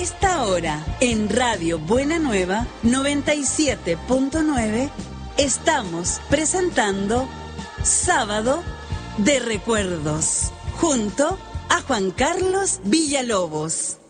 esta hora, en Radio Buena Nueva 97.9, estamos presentando Sábado de Recuerdos, junto a Juan Carlos Villalobos.